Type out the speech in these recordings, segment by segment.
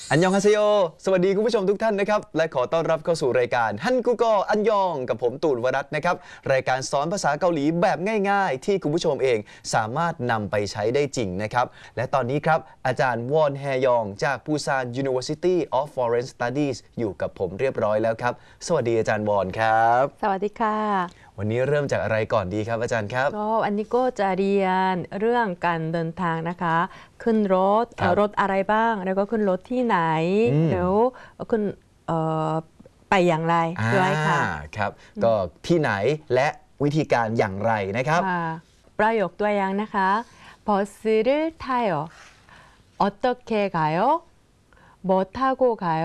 อันยองฮาเซโยสวัสดีคุณผู้ชมทุกท่านนะครับและขอต้อนรับเข้าสู่รายการฮันกุโกอันยองกับผมตูนวรัตน์นะครับรายการสอนภาษาเกาหลีแบบง่ายๆที่คุณผู้ชมเองสามารถนำไปใช้ได้จริงนะครับและตอนนี้ครับอาจารย์วอนแฮยองจากปูซาน University of Foreign Studies อยู่กับผมเรียบร้อยแล้วครับสวัสดีอาจารย์วอนครับสวัสดีค่ะวันนี้เริ่มจากอะไรก่อนดีครับอาจารย์ครับก็อันนี้ก็จะเรียนเรื่องการเดินทางนะคะขึ้นรถอะไรบ้างแล้วก็ขึ้นรถที่ไหนแล้วขึ้นไปอย่างไรด้วยค่ะครับก็ที่ไหนและวิธีการอย่างไรนะครับประโยคตัวอย่างนะคะ버스를 타요 어떻게 가요 뭐 타고 가요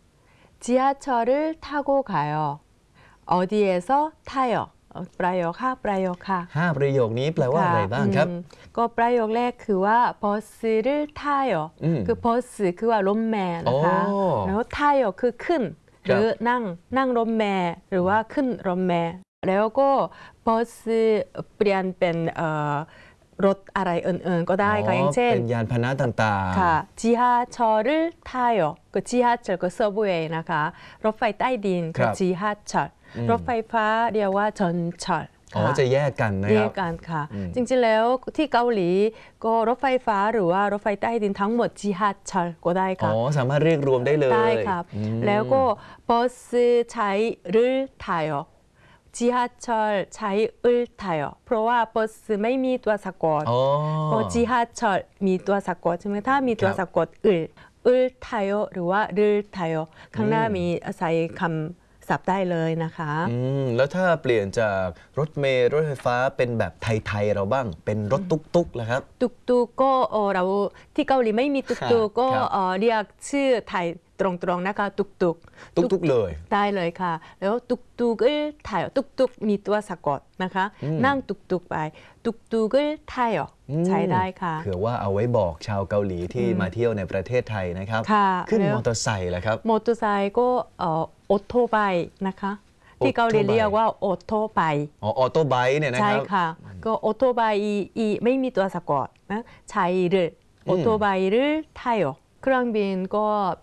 지하철을 타고 가요 어디에서 타요ประโยคค่ะประโยคค่ะ 5ประโยคนี้แปลว่าอะไรบ้างครับก็ประโยคแรกคือว่า버스를 타요คือ버스คือว่ารถเมล์นะคะแล้ว타요คือขึ้นหรือนั่งรถเมล์หรือว่าขึ้นรถเมล์แล้วก็버스เปลี่ยนเป็นรถอะไรอื่นๆก็ได้ค่ะอย่างเช่นเป็นยานพาหนะต่างๆค่ะ지하철을 타요ก็지하철ก็서브웨이นะคะรถไฟใต้ดินคือ지하철รถไฟฟ้าเรียกว่า전철 จะแยกกันนะครับแยกกันค่ะจริงๆแล้วที่เกาหลีก็รถไฟฟ้าหรือว่ารถไฟใต้ดินทั้งหมด지하철ก็ได้ค่ะสามารถเรียกรวมได้เลยได้ครับแล้วก็버스ใช้를 타요 지하철ใช้ 을 타요 เพราะว่า버스ไม่มีตัวสะกดเพราะ지하철มีตัวสะกดใช่ไหมถ้ามีตัวสะกด을 타요หรือว่า 를 타요 ข้างหน้ามีใส่คำศัพท์ได้เลยนะคะแล้วถ้าเปลี่ยนจากรถเมล์รถไฟฟ้าเป็นแบบไทยๆเราบ้างเป็นรถตุ๊กๆล่ะครับตุ๊กๆก็เราที่เกาหลีไม่มีตุ๊กๆก็เรียกชื่อไทยตรงๆนะคะตุ๊กได้เลยค่ะแล้วตุ๊กถ่ายตุ๊กมีตัวสะกดนะคะนั่งตุ๊กไปตุ๊กถ่ายใช้ได้ค่ะเผื่อว่าเอาไว้บอกชาวเกาหลีที่มาเที่ยวในประเทศไทยนะครับขึ้นมอเตอร์ไซค์ล่ะครับมอเตอร์ไซค์ก็ออโต้ไบค์นะคะที่เกาหลีเรียกว่าออโต้ไบค์ออโต้ไบค์เนี่ยนะครับใช่ค่ะก็ออโต้ไบค์ไม่มีตัวสะกดนะใช้ออโต้ไบค์ถ่ายเครื่องบินก็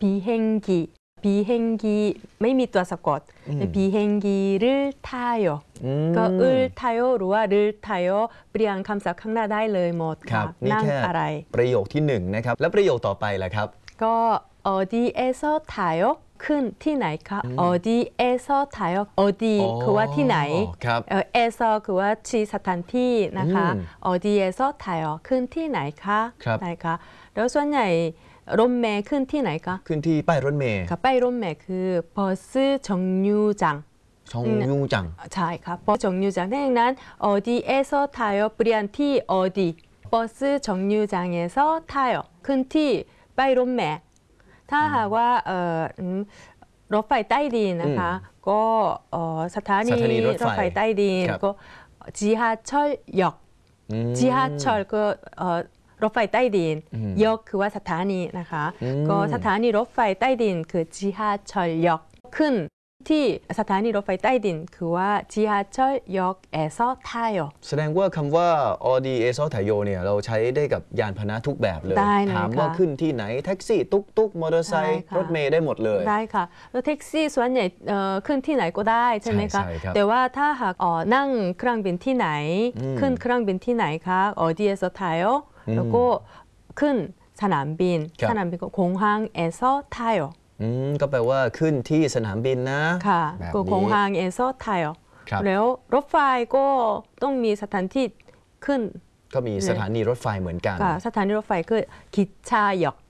비행기ไม่มีตัวสะกด비행기를 타요ก็타요หรือว่า를 타요เปลี่ยนคำศัพท์ข้างหน้าได้เลยหมดค่ะนั่งอะไรประโยคที่1นะครับแล้วประโยคต่อไปล่ะครับก็어디에서 타요ขึ้นที่ไหนคะ어디에서 타요 어디คือว่าที่ไหน에서คือว่าที่สถานที่นะคะ어디에서 타요ขึ้นที่ไหนคะได้ค่ะแล้วส่วนใหญ่รถเมล์ขึ้นที่ไหนคะขึ้นที่ป้ายรถเมล์ค่ะป้ายรถเมล์คือ버스정류장ใช่ค่ะ버스정류장ดังนั้น어디에서 타요เปลี่ยนที่어디 버스정류장에서 타요ขึ้นที่ป้ายรถเมล์ถ้าหากว่ารถไฟใต้ดินนะคะก็สถานีรถไฟใต้ดินก็지하철역 지하철ก็รถไฟใต้ดินยกคือว่าสถานีนะคะก็สถานีรถไฟใต้ดินคือ지하철역ขึ้นที่สถานีรถไฟใต้ดินคือว่า지하철역에서 타요 แสดงว่าคำว่า어디에서 타요เนี่ยเราใช้ได้กับยานพาหนะทุกแบบเลยถามว่าขึ้นที่ไหนแท็กซี่ตุ๊กมอเตอร์ไซค์รถเมล์ได้หมดเลยได้ค่ะแล้วแท็กซี่ส่วนใหญ่ขึ้นที่ไหนก็ได้ใช่ไหมคะแต่ว่าถ้าหากนั่งเครื่องบินที่ไหนขึ้นเครื่องบินที่ไหนคะ어디에서 타요แล้วก็ขึ้นสนามบินก็공항에서 타요 ก็แปลว่าขึ้นที่สนามบินนะค่ะก็공항에서 타요แล้วรถไฟก็ต้องมีสถานที่ขึ้นก็มีสถานีรถไฟเหมือนกันสถานีรถไฟคือ기차역